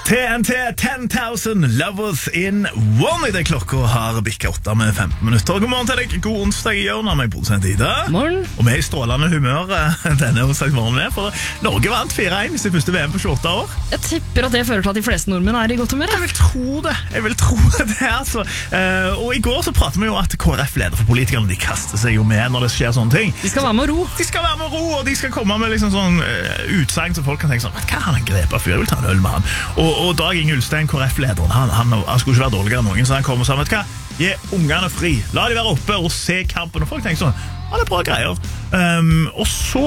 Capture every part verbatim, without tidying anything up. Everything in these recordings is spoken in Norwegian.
T N T ten thousand Lovers in One. I det klokka har bikket åtte med femten minutter. God morgen til deg, god onsdag i hjørnet av meg, produsent Ida. Morgen. Og vi er i strålende humør denne onsdagsmorgenen med, for Norge vant fire en i sin første V M på tjueåtte år. Jeg tipper at det fører til at de fleste nordmenn er i godt humør. Jeg vil tro det, jeg vil tro det, altså. Uh, og i går så pratet vi jo at K R F-leder for politikerne, de kaster seg jo med når det skjer sånne ting. De skal være med å ro. De skal være med å ro, og de skal komme med liksom sånn uh, utsagn så folk kan tenke sånn, hva har han grepet før? Jeg vil ta en øl med han. Og, og Dag Inge Ulstein, K R F-lederen, han, han, han skulle ikke være dårligere enn noen, så han kom og sa, vet du hva? Gi ungene fri, la de være oppe og se kampen. Og folk tenker sånn, ja, det er bra greier. Um, og så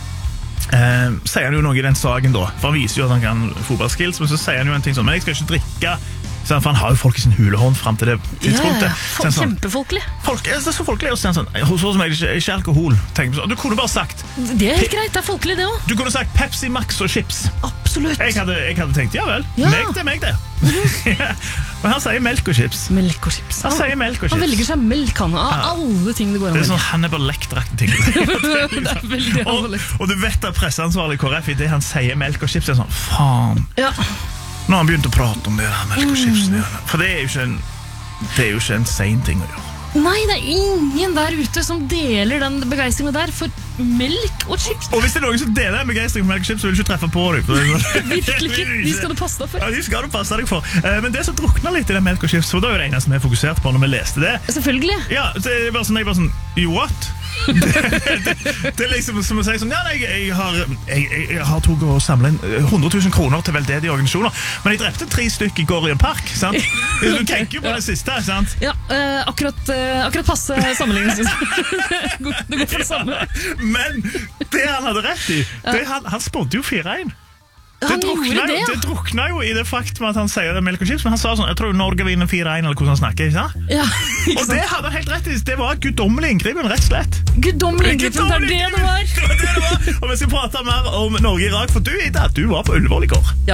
um, sier han jo noe i den saken da, for han viser jo at han kan fotballskills, men så sier han jo en ting sånn, men jeg skal ikke drikke, for han har jo folk i sin hulehånd frem til det tidspunktet. Ja, ja. Sånn, kjempefolkelig. Folk, det er så folkelig å si sånn, hos oss som er ikke, ikke alkohol. Sånn, du kunne bare sagt... Det er helt greit, det er folkelig det også. Du kunne sagt Pepsi Max og chips. Absolutt. Jeg hadde, jeg hadde tenkt, ja vel, ja. meg det, meg det. Men han sier melk og chips. Melk og chips. Han, han sier melk og chips. Han velger seg melk, han, av ja. alle ting det går an å velge. Det er sånn Hannibal Lecter-aktig ting. Det er veldig og, og du vet at presseansvarlig i K R F, i det han sier melk og chips, er sånn, faen. Ja. Nå har han begynt å prate om det der melk og chips. Mm. For det er jo ikke en, det er jo ikke en sein ting å gjøre. Nei, det er ingen der ute som deler den begeistringen der for melk og chips. Og hvis det er noen som deler den begeistringen for melk og chips, så vil du ikke treffe på dem. Virkelig ikke. De skal du passe deg for. Ja, de skal du passe deg for. Men det som drukner litt i den melk og chips, for det var jo det eneste vi fokuserte på når vi leste det. Selvfølgelig. Ja, det er bare sånn, jeg bare sånn, you what? det, det, det er liksom som å si sånn, ja, jeg, jeg har jeg, jeg har tog å samle hundre tusen kroner til veldedige organisasjoner, men jeg drepte tre stykker i går i en park, sant? Du tenker jo på det siste, sant? Ja, uh, akkurat, uh, akkurat passe sammenligning. Det går for det samme. Men det han hadde rett i, det, han, han spådde jo fire en. Det drukna, det, ja. det drukna jo i det faktum at han sier det melk og chips, men han sa sånn, jeg tror Norge vinner fire en, eller hvordan han snakker, ikke sant? Ja, ikke og det hadde han helt rett i, det var guddommelig inngripen, rett og slett. Guddommelig inngripen, det er det det var. Det var det det var. Og vi skal prate mer om Norge i Irak, for du, Ida, du var på Ullevål i går. Ja.